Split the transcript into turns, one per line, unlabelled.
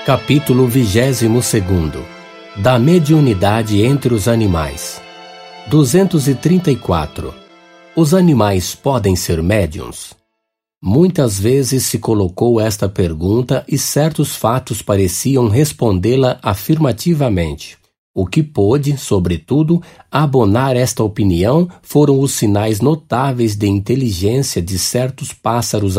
Capítulo 22. Da mediunidade entre os animais. 234. Os animais podem ser médiuns? Muitas vezes se colocou esta pergunta e certos fatos pareciam respondê-la afirmativamente. O que pôde, sobretudo, abonar esta opinião foram os sinais notáveis de inteligência de certos pássaros